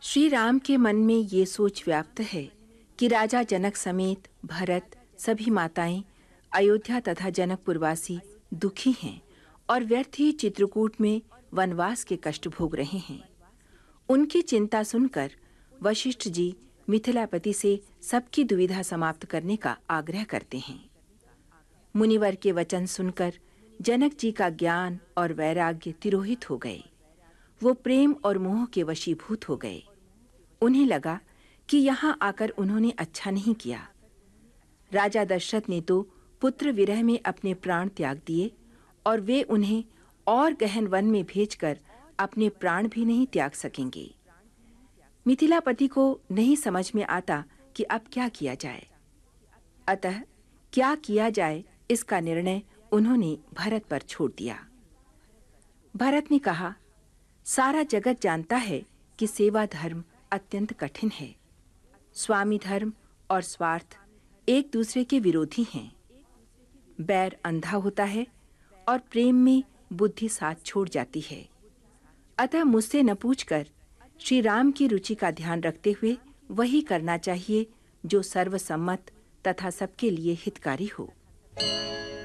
श्री राम के मन में ये सोच व्याप्त है कि राजा जनक समेत भरत, सभी माताएं, अयोध्या तथा जनकपुरवासी दुखी हैं और व्यर्थ ही चित्रकूट में वनवास के कष्ट भोग रहे हैं। उनकी चिंता सुनकर वशिष्ठ जी मिथिलापति से सबकी दुविधा समाप्त करने का आग्रह करते हैं। मुनिवर के वचन सुनकर जनक जी का ज्ञान और वैराग्य तिरोहित हो गए। वो प्रेम और मोह के वशीभूत हो गए। उन्हें लगा कि यहाँ आकर उन्होंने अच्छा नहीं किया। राजा दशरथ ने तो पुत्र विरह में अपने प्राण त्याग दिए और वे उन्हें और गहन वन में भेजकर अपने प्राण भी नहीं त्याग सकेंगे। मिथिलापति को नहीं समझ में आता कि अब क्या किया जाए। अतः क्या किया जाए इसका निर्णय उन्होंने भरत पर छोड़ दिया। भरत ने कहा, सारा जगत जानता है कि सेवा धर्म अत्यंत कठिन है। स्वामी धर्म और स्वार्थ एक दूसरे के विरोधी हैं। बैर अंधा होता है और प्रेम में बुद्धि साथ छोड़ जाती है। अतः मुझसे न पूछकर श्री राम की रुचि का ध्यान रखते हुए वही करना चाहिए जो सर्वसम्मत तथा सबके लिए हितकारी हो।